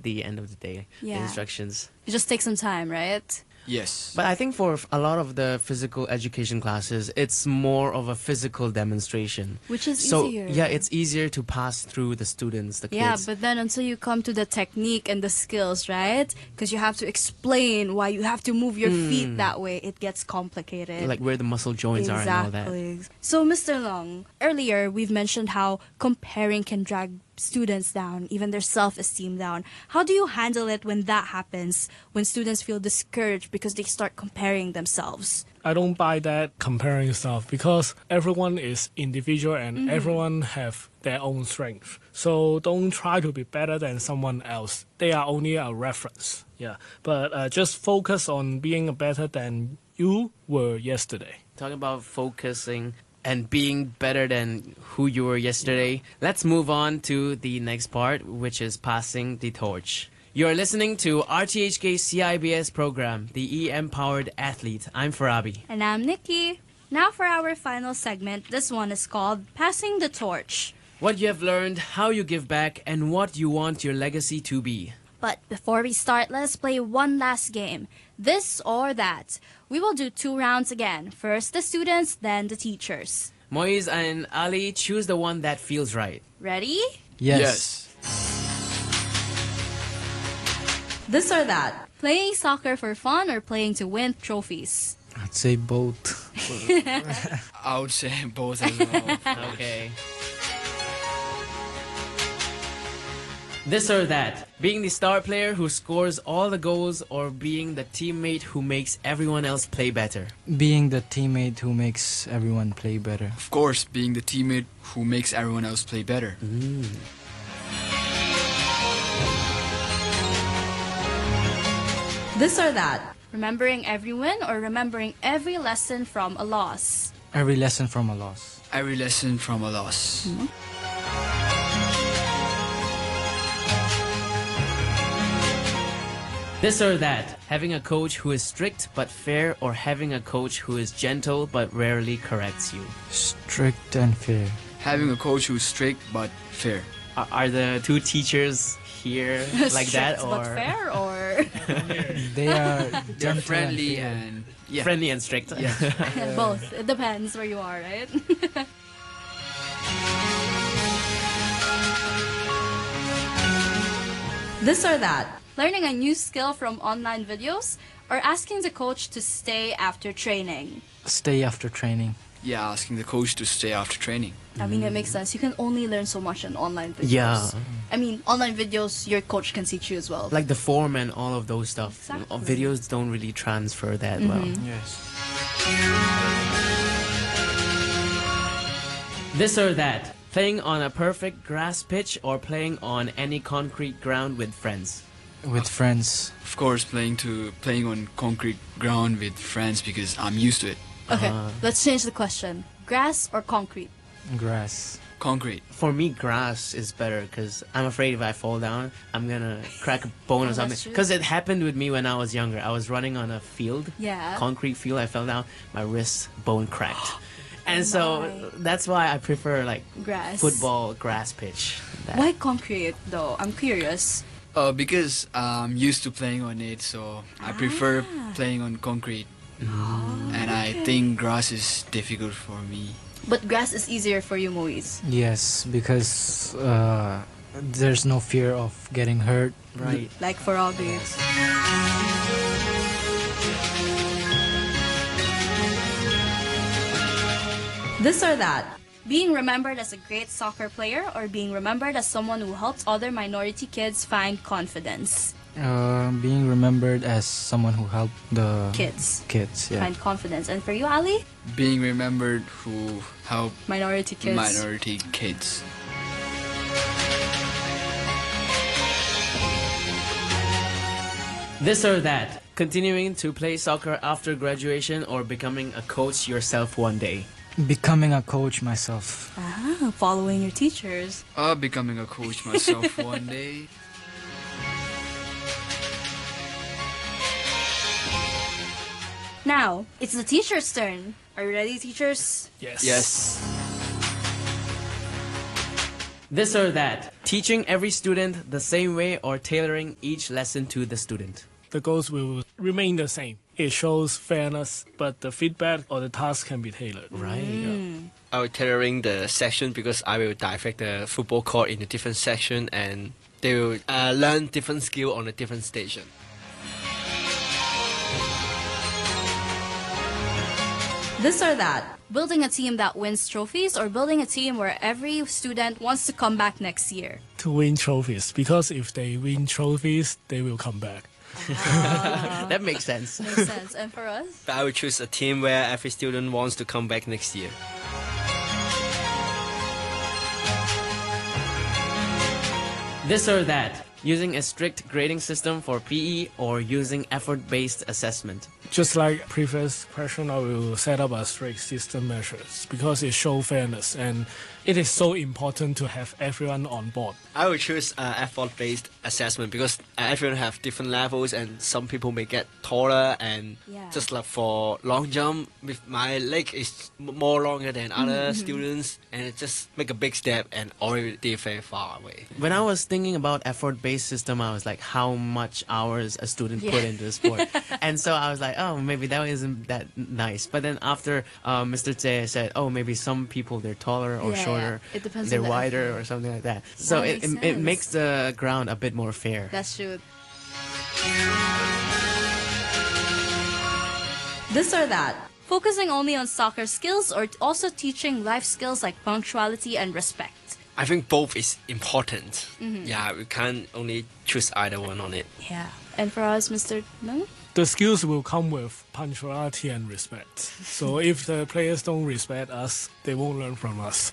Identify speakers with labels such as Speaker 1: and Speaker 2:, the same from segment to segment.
Speaker 1: the end of the day. The
Speaker 2: Yeah.
Speaker 1: instructions.
Speaker 2: It just takes some time, right?
Speaker 3: Yes.
Speaker 1: But I think for a lot of the physical education classes, it's more of a physical demonstration.
Speaker 2: Which is
Speaker 1: So,
Speaker 2: easier.
Speaker 1: yeah, it's easier to pass through the students, the
Speaker 2: Yeah,
Speaker 1: kids.
Speaker 2: but then until you come to the technique and the skills, right? Because you have to explain why you have to move your feet that way, it gets complicated.
Speaker 1: Like where the muscle joints are and all that.
Speaker 2: Exactly. So, Mr. Long, earlier we've mentioned how comparing can drag students down, even their self-esteem down. How do you handle it when that happens, when students feel discouraged because they start comparing themselves?
Speaker 4: I don't buy that comparing stuff because everyone is individual and everyone have their own strength. So don't try to be better than someone else. They are only a reference. Yeah, but just focus on being better than you were yesterday.
Speaker 1: Talking about focusing and being better than who you were yesterday, let's move on to the next part, which is passing the torch. You're listening to RTHK CIBS program, the E-Empowered Athlete. I'm Farabi.
Speaker 2: And I'm Nikki. Now for our final segment, this one is called Passing the Torch.
Speaker 1: What you have learned, how you give back, and what you want your legacy to be.
Speaker 2: But before we start, let's play one last game. This or that. We will do 2 rounds again. First the students, then the teachers.
Speaker 1: Moiz and Ali, choose the one that feels right.
Speaker 2: Ready?
Speaker 3: Yes.
Speaker 2: This or that. Playing soccer for fun or playing to win trophies?
Speaker 5: I'd say both.
Speaker 3: I would say both as well.
Speaker 1: Okay. This or that. Being the star player who scores all the goals or being the teammate who makes everyone else play better.
Speaker 5: Being the teammate who makes everyone play better.
Speaker 3: Of course, being the teammate who makes everyone else play better.
Speaker 2: This or that. Remembering every win or remembering every lesson from a loss?
Speaker 5: Every lesson from a loss.
Speaker 3: Every lesson from a loss.
Speaker 1: This or that. Having a coach who is strict but fair or having a coach who is gentle but rarely corrects you.
Speaker 5: Strict and fair.
Speaker 3: Having a coach who's strict but fair.
Speaker 1: Are the two teachers here like that,
Speaker 2: Strict
Speaker 1: or
Speaker 2: but fair or
Speaker 5: They are
Speaker 3: They're
Speaker 5: gentle
Speaker 3: friendly
Speaker 5: and
Speaker 3: and yeah.
Speaker 1: friendly and strict?
Speaker 3: Yeah.
Speaker 2: both? It depends where you are, right? This or that. Learning a new skill from online videos or asking the coach to stay after training?
Speaker 5: fair. Stay after training.
Speaker 3: Yeah, asking the coach to stay after training.
Speaker 2: I mean, it makes sense. You can only learn so much in online videos.
Speaker 1: Yeah.
Speaker 2: I mean, online videos, your coach can teach you as well.
Speaker 1: Like the form and all of those stuff.
Speaker 2: Exactly.
Speaker 1: Videos don't really transfer that well.
Speaker 5: Yes.
Speaker 1: This or that. Playing on a perfect grass pitch or playing on any concrete ground with friends.
Speaker 5: With friends.
Speaker 3: Of course, playing on concrete ground with friends because I'm used to it.
Speaker 2: Okay, let's change the question. Grass or concrete?
Speaker 5: Grass.
Speaker 3: Concrete.
Speaker 1: For me, grass is better because I'm afraid if I fall down, I'm gonna crack a bone or
Speaker 2: that's
Speaker 1: something.
Speaker 2: true.
Speaker 1: Because it happened with me when I was younger. I was running on a field,
Speaker 2: Yeah.
Speaker 1: concrete field. I fell down, my wrist bone cracked, and so that's why I prefer like
Speaker 2: Grass.
Speaker 1: football grass pitch. That.
Speaker 2: Why concrete though? I'm curious.
Speaker 3: Because I'm used to playing on it, so I prefer playing on concrete. And I think grass is difficult for me.
Speaker 2: But grass is easier for you, Moise.
Speaker 5: Yes, because there's no fear of getting hurt.
Speaker 1: Right.
Speaker 2: Like for obvious. This or that. Being remembered as a great soccer player or being remembered as someone who helps other minority kids find confidence.
Speaker 5: Being remembered as someone who helped the
Speaker 2: Kids.
Speaker 5: kids, yeah.
Speaker 2: Find confidence. And for you, Ali?
Speaker 3: Being remembered who help
Speaker 2: Minority kids.
Speaker 3: minority kids.
Speaker 1: This or that. Continuing to play soccer after graduation or becoming a coach yourself one day.
Speaker 5: Becoming a coach myself.
Speaker 2: Ah, following your teachers.
Speaker 3: Becoming a coach myself one day.
Speaker 2: Now, it's the teacher's turn. Are you ready, teachers?
Speaker 4: Yes.
Speaker 3: Yes.
Speaker 1: This or that. Teaching every student the same way or tailoring each lesson to the student.
Speaker 4: The goals will remain the same. It shows fairness, but the feedback or the task can be tailored.
Speaker 1: Right.
Speaker 4: Yeah.
Speaker 6: I will tailoring the section because I will direct the football court in a different section and they will learn different skill on a different station.
Speaker 2: This or that. Building a team that wins trophies or building a team where every student wants to come back next year.
Speaker 4: To win trophies, because if they win trophies, they will come back.
Speaker 1: That makes sense.
Speaker 2: Makes sense. And for us?
Speaker 6: But I will choose a team where every student wants to come back next year.
Speaker 1: This or that. Using a strict grading system for PE or using effort-based assessment.
Speaker 4: Just like previous question, I will set up a strict system measures because it shows fairness and it is so important to have everyone on board.
Speaker 6: I will choose effort-based assessment because everyone have different levels and some people may get taller and
Speaker 2: Yeah.
Speaker 6: just like for long jump, with my leg is more longer than other students and it just make a big step and already very far away.
Speaker 1: When I was thinking about effort-based system, I was like, how much hours a student put into the sport. And so I was like, oh, maybe that isn't that nice. But then after Mr. Tse said, oh, maybe some people, they're taller or
Speaker 2: Yeah,
Speaker 1: shorter,
Speaker 2: it depends
Speaker 1: they're
Speaker 2: on the
Speaker 1: wider
Speaker 2: effort.
Speaker 1: or something like that. So
Speaker 2: That
Speaker 1: it
Speaker 2: makes
Speaker 1: it
Speaker 2: sense.
Speaker 1: makes the ground a bit more fair.
Speaker 2: That's true. This or that. Focusing only on soccer skills or also teaching life skills like punctuality and respect.
Speaker 6: I think both is important. Yeah, we can't only choose either one on it.
Speaker 2: Yeah. And for us, Mr. No?
Speaker 4: The skills will come with punctuality and respect. So if the players don't respect us, they won't learn from us.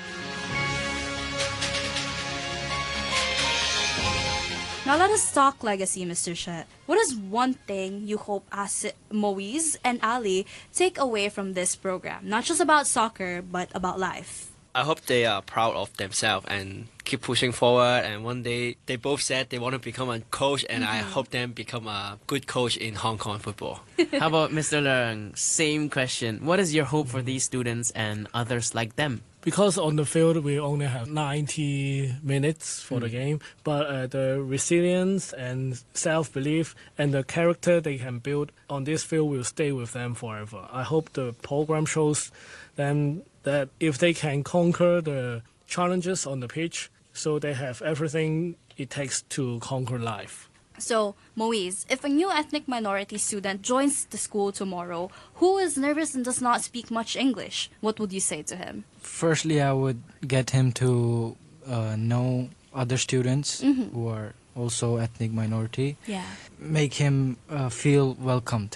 Speaker 2: Now let us talk legacy, Mr. Shet. What is one thing you hope Moise and Ali take away from this program? Not just about soccer, but about life.
Speaker 6: I hope they are proud of themselves and keep pushing forward. And one day, they both said they want to become a coach, and I hope them become a good coach in Hong Kong football.
Speaker 1: How about Mr. Leung? Same question. What is your hope for these students and others like them?
Speaker 4: Because on the field we only have 90 minutes for the game, but the resilience and self-belief and the character they can build on this field will stay with them forever. I hope the program shows them that if they can conquer the challenges on the pitch, so they have everything it takes to conquer life.
Speaker 2: So, Moise, if a new ethnic minority student joins the school tomorrow who is nervous and does not speak much English, what would you say to him?
Speaker 5: Firstly, I would get him to know other students who are also ethnic minority.
Speaker 2: Yeah.
Speaker 5: Make him feel welcomed.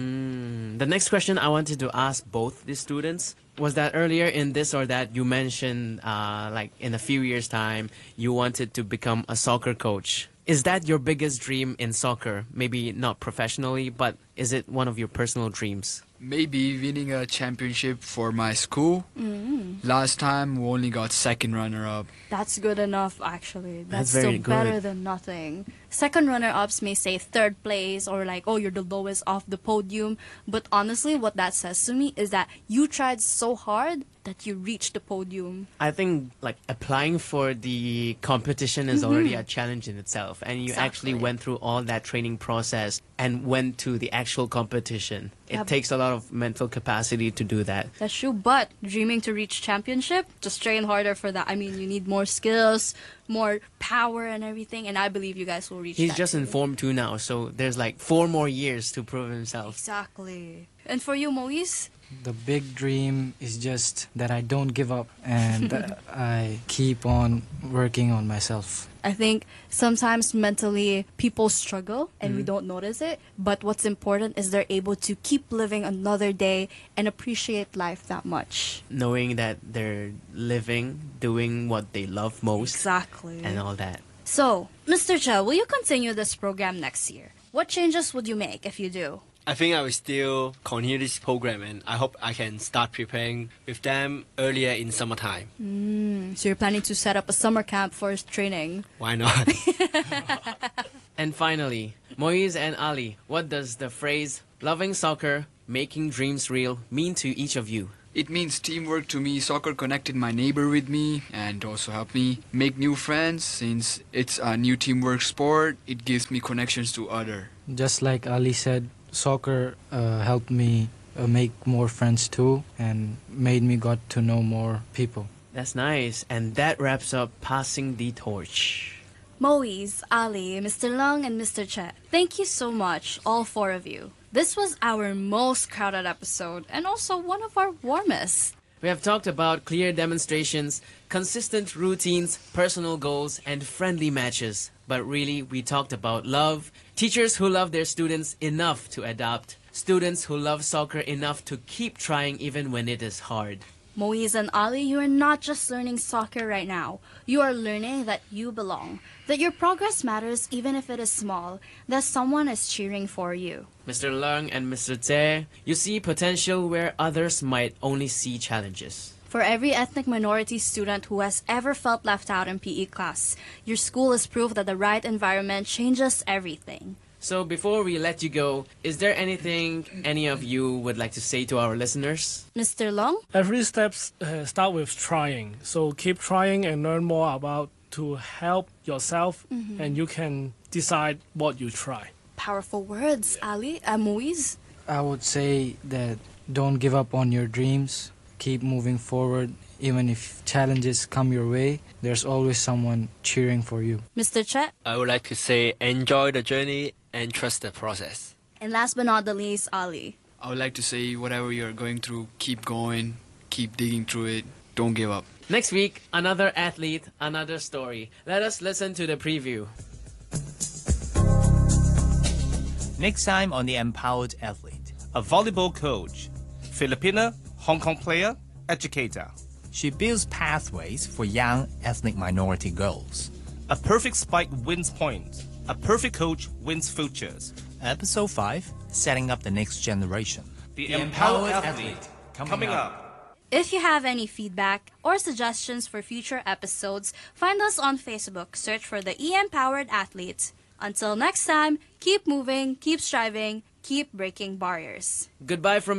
Speaker 1: The next question I wanted to ask both the students was that earlier in this or that you mentioned like in a few years' time you wanted to become a soccer coach. Is that your biggest dream in soccer? Maybe not professionally, but is it one of your personal dreams?
Speaker 3: Maybe winning a championship for my school. Last time we only got second runner-up.
Speaker 2: That's good enough, actually. That's
Speaker 1: very
Speaker 2: still better
Speaker 1: good.
Speaker 2: than nothing. Second runner-ups may say third place or like, oh, you're the lowest off the podium. But honestly, what that says to me is that you tried so hard that you reached the podium.
Speaker 1: I think like applying for the competition is already a challenge in itself, and you actually
Speaker 2: Exactly.
Speaker 1: went through all that training process and went to the actual competition. It
Speaker 2: Yep.
Speaker 1: takes a lot of mental capacity to do that.
Speaker 2: That's true, but dreaming to reach championship, just train harder for that. I mean, you need more skills, more power and everything, and I believe you guys will reach
Speaker 1: He's
Speaker 2: that
Speaker 1: just
Speaker 2: too.
Speaker 1: in Form 2 now, so there's like 4 more years to prove himself.
Speaker 2: Exactly. And for you, Moise?
Speaker 5: The big dream is just that I don't give up and I keep on working on myself.
Speaker 2: I think sometimes mentally people struggle and we don't notice it. But what's important is they're able to keep living another day and appreciate life that much.
Speaker 1: Knowing that they're living, doing what they love most,
Speaker 2: Exactly.
Speaker 1: and all that.
Speaker 2: So, Mr. Cha, will you continue this program next year? What changes would you make if you do?
Speaker 6: I think I will still continue this program and I hope I can start preparing with them earlier in summertime.
Speaker 2: So you're planning to set up a summer camp for training.
Speaker 6: Why not?
Speaker 1: And finally, Moise and Ali, what does the phrase loving soccer, making dreams real mean to each of you?
Speaker 3: It means teamwork to me. Soccer connected my neighbor with me and also helped me make new friends. Since it's a new teamwork sport, it gives me connections to other.
Speaker 5: Just like Ali said, soccer helped me make more friends too and made me got to know more people.
Speaker 1: That's nice. And that wraps up Passing the Torch.
Speaker 2: Moise, Ali, Mr. Lung, and Mr. Che, thank you so much, all four of you. This was our most crowded episode and also one of our warmest.
Speaker 1: We have talked about clear demonstrations, consistent routines, personal goals, and friendly matches. But really, we talked about love, teachers who love their students enough to adapt, students who love soccer enough to keep trying even when it is hard.
Speaker 2: Moise and Ali, you are not just learning soccer right now. You are learning that you belong, that your progress matters even if it is small, that someone is cheering for you.
Speaker 1: Mr. Lung and Mr. Tse, you see potential where others might only see challenges.
Speaker 2: For every ethnic minority student who has ever felt left out in PE class, your school is proof that the right environment changes everything.
Speaker 1: So before we let you go, is there anything any of you would like to say to our listeners?
Speaker 2: Mr. Long?
Speaker 4: Every step start with trying. So keep trying and learn more about to help yourself, and you can decide what you try.
Speaker 2: Powerful words, Ali. Moise?
Speaker 5: I would say that don't give up on your dreams. Keep moving forward. Even if challenges come your way, there's always someone cheering for you.
Speaker 2: Mr. Che?
Speaker 6: I would like to say enjoy the journey and trust the process.
Speaker 2: And last but not the least, Ali.
Speaker 3: I would like to say whatever you're going through, keep going, keep digging through it, don't give up.
Speaker 1: Next week, another athlete, another story. Let us listen to the preview.
Speaker 7: Next time on The Empowered Athlete, a volleyball coach, Filipina, Hong Kong player, educator.
Speaker 8: She builds pathways for young ethnic minority girls.
Speaker 7: A perfect spike wins points. A perfect coach wins futures.
Speaker 8: Episode 5, Setting Up the Next Generation.
Speaker 7: The Empowered Athlete, coming up.
Speaker 2: If you have any feedback or suggestions for future episodes, find us on Facebook. Search for the Empowered Athlete. Until next time, keep moving, keep striving, keep breaking barriers.
Speaker 1: Goodbye from